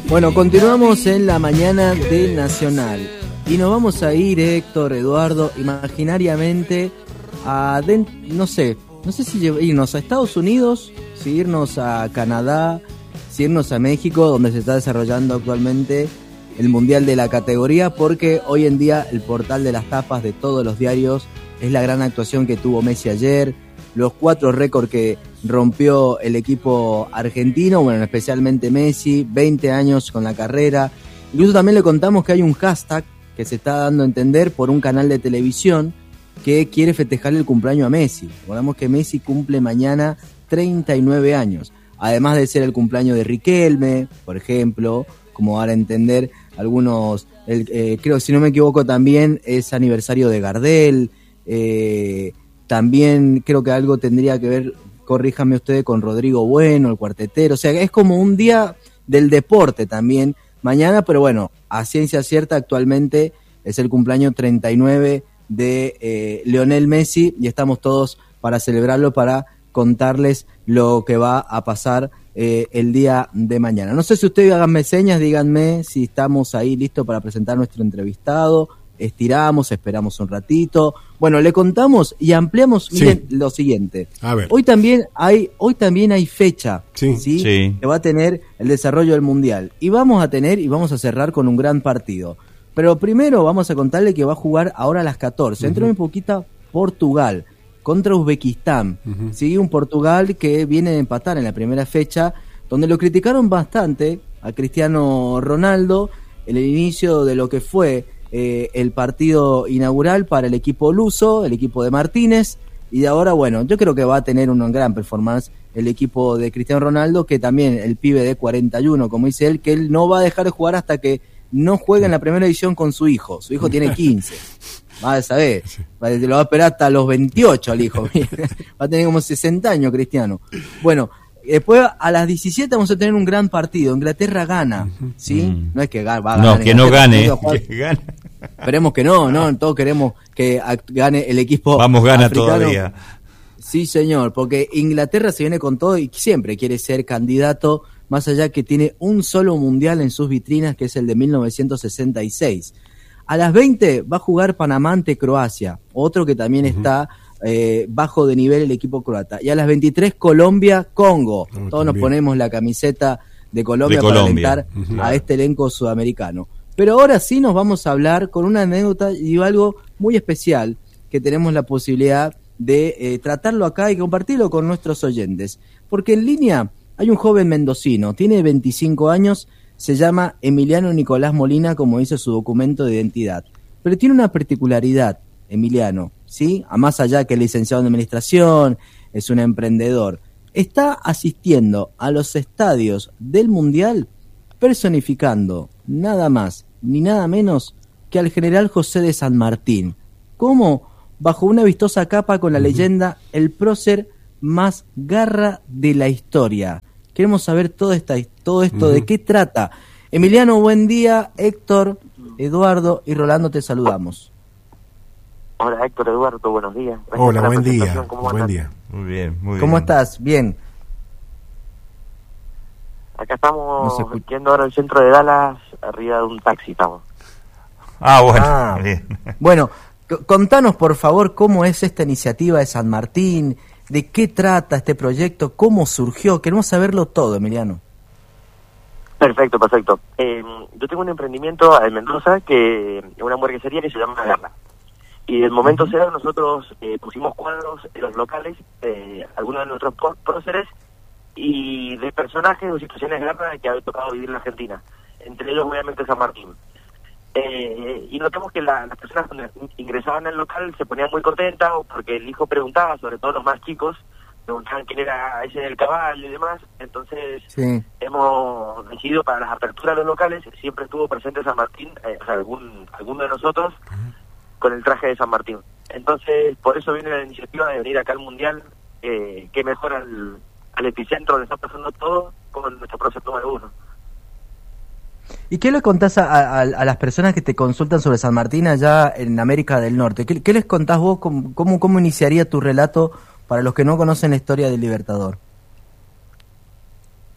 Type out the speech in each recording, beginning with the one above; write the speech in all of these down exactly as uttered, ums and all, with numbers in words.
Bueno, continuamos en la mañana de Nacional y nos vamos a ir, Héctor, Eduardo, imaginariamente a, de, no sé, no sé si irnos a Estados Unidos, si irnos a Canadá, si irnos a México, donde se está desarrollando actualmente el Mundial de la categoría, porque hoy en día el portal de las tapas de todos los diarios es la gran actuación que tuvo Messi ayer, los cuatro récords que rompió el equipo argentino, bueno, especialmente Messi, veinte años con la carrera. Incluso también le contamos que hay un hashtag que se está dando a entender por un canal de televisión que quiere festejar el cumpleaños a Messi. Recordamos que Messi cumple mañana treinta y nueve años, además de ser el cumpleaños de Riquelme, por ejemplo, como van a entender algunos, el, eh, creo, si no me equivoco, también es aniversario de Gardel, eh, también creo que algo tendría que ver, corríjame ustedes, con Rodrigo Bueno, el cuartetero, o sea, es como un día del deporte también mañana, pero bueno, a ciencia cierta actualmente es el cumpleaños treinta y nueve de eh, Lionel Messi y estamos todos para celebrarlo, para contarles lo que va a pasar eh, el día de mañana. No sé si ustedes háganme señas, díganme si estamos ahí listos para presentar a nuestro entrevistado, estiramos, esperamos un ratito. Bueno, le contamos y ampliamos, sí. Miren lo siguiente. A ver. Hoy también hay, hoy también hay fecha, sí. ¿sí? Sí. Que va a tener el desarrollo del Mundial. Y vamos a tener, y vamos a cerrar con un gran partido. Pero primero vamos a contarle que va a jugar ahora a las catorce. Uh-huh. Dentro de un poquito Portugal contra Uzbekistán. Uh-huh. Sí, un Portugal que viene de empatar en la primera fecha, donde lo criticaron bastante a Cristiano Ronaldo en el inicio de lo que fue eh, el partido inaugural para el equipo luso, el equipo de Martínez, y ahora, bueno, yo creo que va a tener una gran performance el equipo de Cristiano Ronaldo, que también el pibe de cuarenta y uno, como dice él, que él no va a dejar de jugar hasta que no juegue en la primera edición con su hijo. Su hijo tiene quince. Va a saber, lo va a esperar hasta los veintiocho al hijo. Va a tener como sesenta años Cristiano. Bueno, después a las diecisiete vamos a tener un gran partido. Inglaterra gana, ¿sí? Mm. No es que va a ganar. No, que no gane. Que gane. Esperemos que no, no, todos queremos que gane el equipo. Vamos, gana africano. Todavía. Sí, señor, porque Inglaterra se viene con todo y siempre quiere ser candidato, más allá que tiene un solo mundial en sus vitrinas, que es el de mil novecientos sesenta y seis. A las veinte va a jugar Panamá ante Croacia, otro que también uh-huh. está eh, bajo de nivel el equipo croata. Y a las veintitrés Colombia-Congo. Oh, Todos también. Nos ponemos la camiseta de Colombia, de Colombia. Para alentar uh-huh. a este elenco sudamericano. Pero ahora sí nos vamos a hablar con una anécdota y algo muy especial que tenemos la posibilidad de eh, tratarlo acá y compartirlo con nuestros oyentes. Porque en línea hay un joven mendocino, tiene veinticinco años, se llama Emiliano Nicolás Molina, como dice su documento de identidad. Pero tiene una particularidad, Emiliano, ¿sí? A más allá que es licenciado en administración, es un emprendedor. Está asistiendo a los estadios del Mundial personificando nada más ni nada menos que al general José de San Martín. ¿Cómo? Bajo una vistosa capa con la uh-huh. leyenda El prócer más garra de la historia. Queremos saber todo, esta, todo esto, uh-huh. de qué trata. Emiliano, buen día. Héctor, Eduardo y Rolando, te saludamos. Hola Héctor, Eduardo, buenos días. Gracias. Hola, buen día. Buen día. Muy bien, muy bien. ¿Cómo estás? Bien. Acá estamos no yendo ahora al centro de Dallas, arriba de un taxi estamos. Ah, bueno. Ah, bien. Bueno, c- contanos por favor cómo es esta iniciativa de San Martín, de qué trata este proyecto, cómo surgió. Queremos saberlo todo, Emiliano. Perfecto, perfecto. Eh, yo tengo un emprendimiento en Mendoza, que es una hamburguesería que se llama Garra. Y en el momento uh-huh. cero nosotros eh, pusimos cuadros en los locales, eh, algunos de nuestros próceres, y de personajes o situaciones de guerra que había tocado vivir en Argentina, entre ellos obviamente San Martín. Eh, y notamos que la, las personas cuando ingresaban al local se ponían muy contentas porque el hijo preguntaba, sobre todo los más chicos, preguntaban quién era ese del caballo y demás. Entonces sí. hemos decidido para las aperturas de los locales, siempre estuvo presente San Martín, eh, o sea, algún, alguno de nosotros con el traje de San Martín. Entonces por eso viene la iniciativa de venir acá al Mundial, eh, que mejora al al epicentro donde está pasando todo, con nuestro proyecto número uno. ¿Y qué le contás a, a, a las personas que te consultan sobre San Martín allá en América del Norte? ¿Qué, qué les contás vos? Cómo, cómo, ¿Cómo iniciaría tu relato para los que no conocen la historia del Libertador? Eh,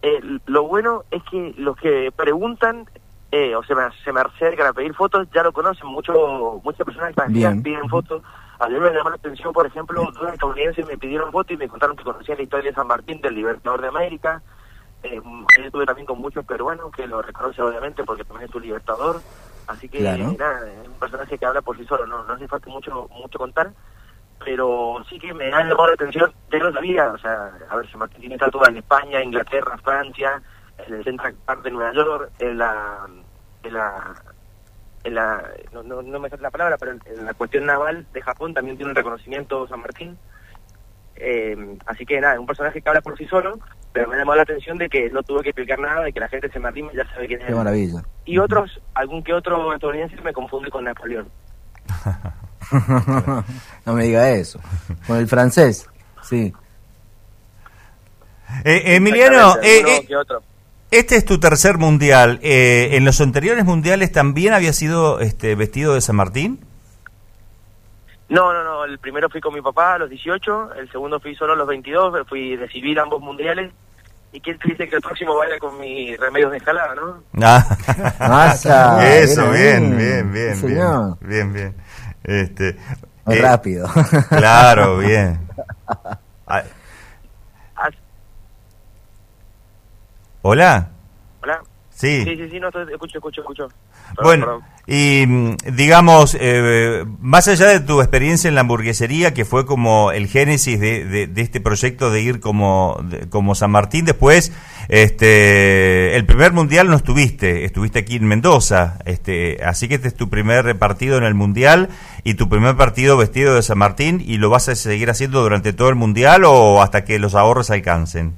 lo bueno es que los que preguntan eh, o se me, se me acercan a pedir fotos ya lo conocen. Mucho, muchas personas extranjeras piden fotos. Ayer me llamó la atención, por ejemplo, dos estadounidenses me pidieron fotos y me contaron que conocían la historia de San Martín, del Libertador de América. Eh, yo estuve también con muchos peruanos que lo reconocen obviamente porque también es su libertador. Así que claro. nada, es un personaje que habla por sí solo, no, no hace falta mucho mucho contar. Pero sí que me ha llamado la atención, ya lo sabía, o sea, a ver, San Martín tiene estatuas en España, Inglaterra, Francia, en el Central Park de Nueva York, en la, en la, en la, no, no, no me sale la palabra, pero en, en la cuestión naval de Japón también tiene un reconocimiento San Martín. Eh, así que nada, es un personaje que habla por sí solo, pero me ha llamado la atención de que no tuvo que explicar nada y que la gente de San Martín ya sabe quién es. Qué maravilla. Y otros, algún que otro estadounidense me confunde con Napoleón. No me diga eso. Con el francés, sí. Eh, Emiliano, eh, eh, este es tu tercer mundial. Eh, ¿En los anteriores mundiales también había sido este, vestido de San Martín? No, no, no. El primero fui con mi papá a los dieciocho, el segundo fui solo a los veintidós, fui de civil a ambos mundiales. ¿Y quién te dice que el próximo vaya con mis remedios de escalada, no? Ah. Masa, Eso, bien, bien, bien, sí, bien, bien, bien. Este, Muy eh, rápido. Claro, bien. Ah. ¿Hola? ¿Hola? Sí. Sí, sí, sí, no, escucho, escucho, escucho. Perdón, bueno, perdón. Y digamos, eh, más allá de tu experiencia en la hamburguesería, que fue como el génesis de, de, de este proyecto de ir como, de, como San Martín, después, este, el primer mundial no estuviste, estuviste aquí en Mendoza, este, así que este es tu primer partido en el mundial y tu primer partido vestido de San Martín, ¿y lo vas a seguir haciendo durante todo el mundial o hasta que los ahorros alcancen?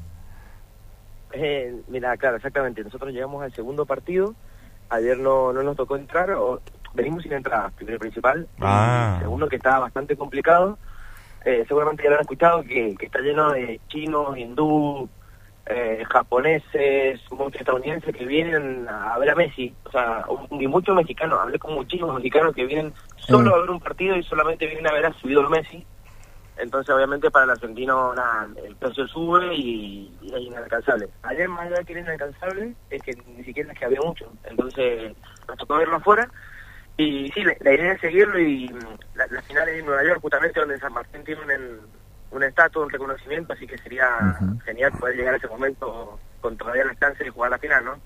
Eh, mira, claro, exactamente, nosotros llegamos al segundo partido. Ayer no, no nos tocó entrar, o venimos sin entrada, primero principal. Ah. Y segundo, que estaba bastante complicado. Eh, seguramente ya lo han escuchado, que, que está lleno de chinos, hindú, eh, japoneses, muchos estadounidenses que vienen a ver a Messi. O sea, y muchos mexicanos. Hablé con muchísimos mexicanos que vienen solo mm. a ver un partido y solamente vienen a ver a su ídolo Messi. Entonces, obviamente, para el argentino, nada, el precio sube y, y es inalcanzable. Ayer, más allá de que era inalcanzable, es que ni siquiera es que había mucho. Entonces, nos tocó verlo afuera. Y sí, la, la idea es seguirlo. Y la, la final es en Nueva York, justamente, donde San Martín tiene un, una estatua, un reconocimiento. Así que sería uh-huh. genial poder llegar a ese momento con todavía la chance de jugar la final, ¿no?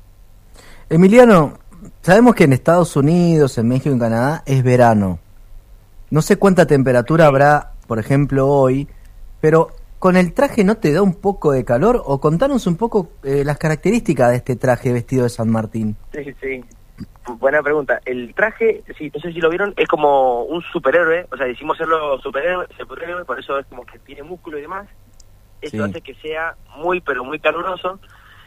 Emiliano, sabemos que en Estados Unidos, en México, en Canadá, es verano. No sé cuánta temperatura habrá, por ejemplo, hoy, pero ¿con el traje no te da un poco de calor? O contanos un poco eh, las características de este traje vestido de San Martín. Sí, sí, buena pregunta. El traje, sí, no sé si lo vieron, es como un superhéroe, o sea, decimos serlo superhéroe, superhéroe, por eso es como que tiene músculo y demás. Eso sí. Hace que sea muy, pero muy caluroso.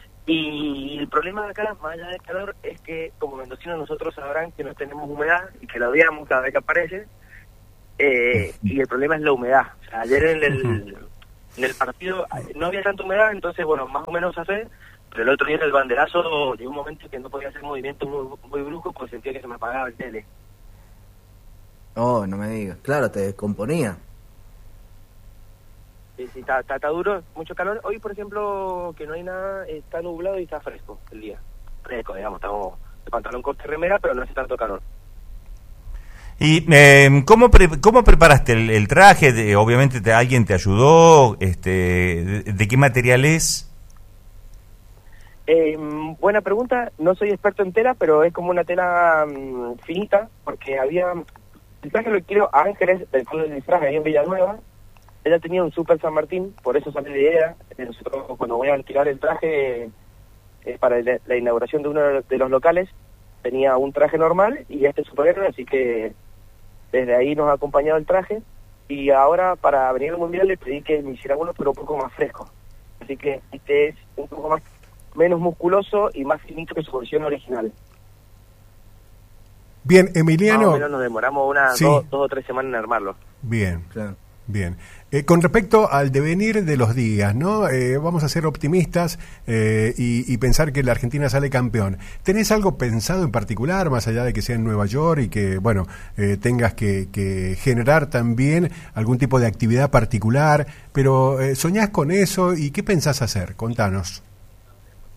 Y el problema de acá, más allá del calor, es que como mendocinos nosotros sabrán que no tenemos humedad y que la odiamos cada vez que aparece. Eh, y el problema es la humedad. O sea, ayer en el, en el partido no había tanta humedad, entonces, bueno, más o menos hace, pero el otro día en el banderazo llegó un momento que no podía hacer movimientos muy, muy bruscos porque sentía que se me apagaba el tele. Oh, no me digas. Claro, te descomponía. Sí, sí, está, está, está duro, mucho calor. Hoy, por ejemplo, que no hay nada, está nublado y está fresco el día. Fresco, digamos, estamos de pantalón corto y remera, pero no hace tanto calor. ¿Y eh, ¿cómo, pre cómo preparaste el, el traje? De, obviamente te, alguien te ayudó. Este, de, ¿De qué material es? Eh, buena pregunta. No soy experto en tela, pero es como una tela um, finita, porque había... El traje lo quiero a Ángeles, del Club del Disfraz, ahí en Villanueva. Ella tenía un Super San Martín, por eso sale la idea. Nosotros, cuando voy a alquilar el traje eh, para la, la inauguración de uno de los locales, tenía un traje normal y este superhéroe, así que desde ahí nos ha acompañado el traje. Y ahora, para venir al Mundial, le pedí que me hiciera uno, pero un poco más fresco. Así que este es un poco más menos musculoso y más finito que su versión original. Bien, Emiliano. Más o menos nos demoramos unas sí. dos, dos o tres semanas en armarlo. Bien, claro. Bien. Eh, con respecto al devenir de los días, ¿no? Eh, vamos a ser optimistas eh, y, y pensar que la Argentina sale campeón. ¿Tenés algo pensado en particular, más allá de que sea en Nueva York y que, bueno, eh, tengas que, que generar también algún tipo de actividad particular? Pero, eh, ¿soñás con eso y qué pensás hacer? Contanos.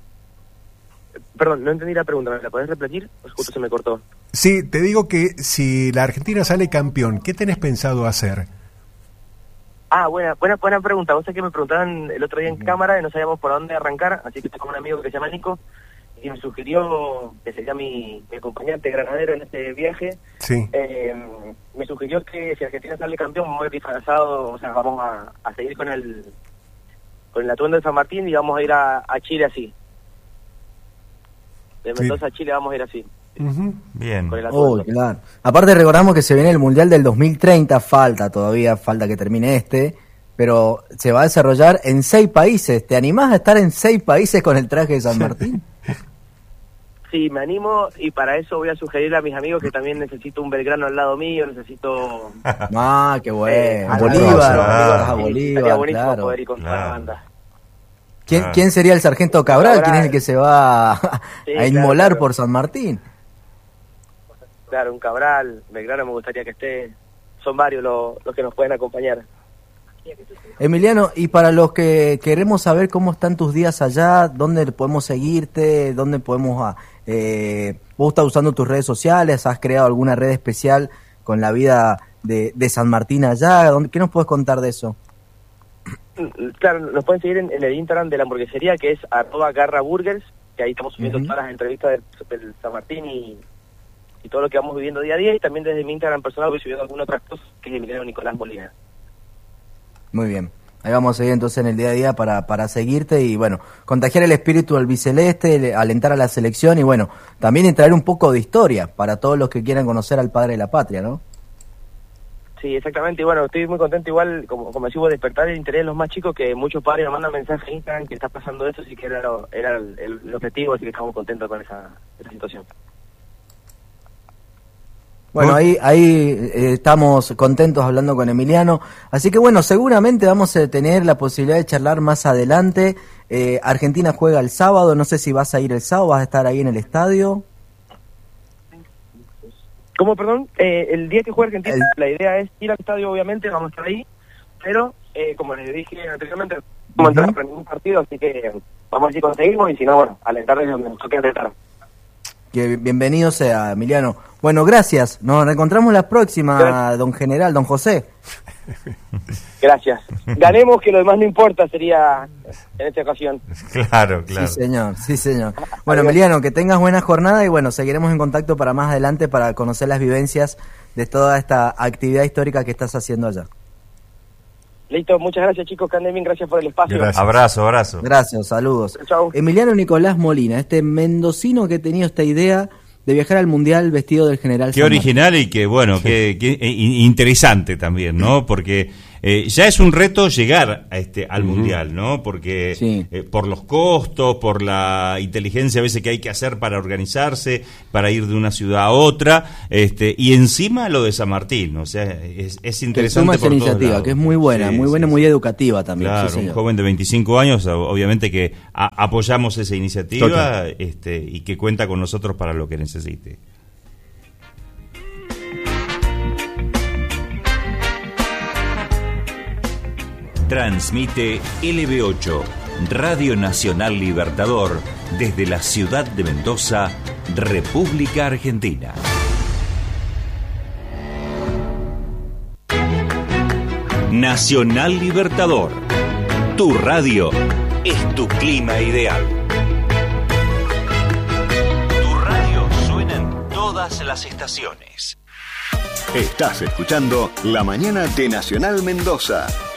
Perdón, no entendí la pregunta, ¿me la podés repetir? Pues justo se me cortó. Sí, te digo que si la Argentina sale campeón, ¿qué tenés pensado hacer? Ah, buena, buena, buena pregunta. Vos sabés que me preguntaban el otro día en cámara y no sabíamos por dónde arrancar, así que tengo un amigo que se llama Nico y me sugirió que sería mi, mi acompañante granadero en este viaje. Sí. Eh, me sugirió que si Argentina sale campeón, vamos a ir disfrazado, o sea, vamos a, a seguir con el con el atuendo de San Martín y vamos a ir a, a Chile así. De Mendoza sí. a Chile vamos a ir así. Uh-huh. Bien. Oh, claro. Aparte recordamos que se viene el Mundial del dos mil treinta, falta todavía, falta que termine este, pero se va a desarrollar en seis países. ¿Te animás a estar en seis países con el traje de San Martín? Sí, me animo y para eso voy a sugerir a mis amigos que también necesito un Belgrano al lado mío, necesito... Ah, qué bueno. Eh, Bolívar, ah, a Bolívar, sería buenísimo claro. poder ir con toda Claro. la banda. ¿Quién, Ah. ¿Quién sería el sargento Cabral? Cabral. ¿Quién es el que se va a, Sí, a inmolar claro, claro. por San Martín? Claro, un Cabral, Belgrano me gustaría que esté, son varios los, los que nos pueden acompañar. Emiliano, y para los que queremos saber cómo están tus días allá, dónde podemos seguirte, dónde podemos... ah, eh, vos estás usando tus redes sociales, has creado alguna red especial con la vida de, de San Martín allá, ¿dónde, ¿qué nos puedes contar de eso? Claro, nos pueden seguir en, en el Instagram de la hamburguesería, que es arroba garraburgers, que ahí estamos subiendo Uh-huh. todas las entrevistas del, del San Martín y, y todo lo que vamos viviendo día a día, y también desde mi Instagram personal voy subiendo algunas otras cosas, que es Emiliano Nicolás Molina. Muy bien, ahí vamos a seguir entonces en el día a día para, para seguirte y bueno, contagiar el espíritu del biceleste, el- alentar a la selección y bueno, también traer un poco de historia para todos los que quieran conocer al padre de la patria, ¿no? Sí, exactamente, y bueno, estoy muy contento igual, como, como decimos, despertar el interés de los más chicos, que muchos padres nos mandan mensajes en Instagram que está pasando eso, así que era, lo, era el, el- el objetivo, así que estamos contentos con esa, esa situación. Bueno, Muy- ahí, ahí eh, estamos contentos hablando con Emiliano. Así que bueno, seguramente vamos a tener la posibilidad de charlar más adelante. Eh, Argentina juega el sábado, no sé si vas a ir el sábado, vas a estar ahí en el estadio. ¿Cómo, perdón? Eh, el día que juega Argentina, El- la idea es ir al estadio, obviamente, vamos a estar ahí, pero, eh, como les dije anteriormente, vamos a entrar Ujú. a ningún partido, así que vamos a ver si conseguimos, y si no, bueno, alentarles donde nos toque alentar. Que bienvenido sea, Emiliano. Bueno, gracias. Nos reencontramos la próxima, Gracias. don General, don José. Gracias. Ganemos, que lo demás no importa, sería en esta ocasión. Claro, claro. Sí, señor, sí, señor. Bueno, Adiós. Emiliano, que tengas buena jornada y bueno, seguiremos en contacto para más adelante para conocer las vivencias de toda esta actividad histórica que estás haciendo allá. Listo, muchas gracias, chicos, que anden bien, gracias por el espacio. Gracias. Abrazo, abrazo. Gracias, saludos. Chau. Emiliano Nicolás Molina, este mendocino que ha tenido esta idea de viajar al Mundial vestido del general Qué San Martín. original y que, bueno, qué, qué, eh, interesante también, ¿no? Porque eh, ya es un reto llegar a este al Mundial, ¿no? Porque Sí. eh, por los costos, por la inteligencia a veces que hay que hacer para organizarse, para ir de una ciudad a otra, este y encima lo de San Martín, o sea, es, es Que interesante suma por esa todos iniciativa, lados. que es muy buena, Sí, muy buena y sí, muy sí. educativa también. Claro, sí, un señor. joven de veinticinco años, o- obviamente que a- apoyamos esa iniciativa Total. este, y que cuenta con nosotros para lo que necesite. Transmite L B ocho, Radio Nacional Libertador, desde la ciudad de Mendoza, República Argentina. Nacional Libertador, tu radio es tu clima ideal. Tu radio suena en todas las estaciones. Estás escuchando La Mañana de Nacional Mendoza.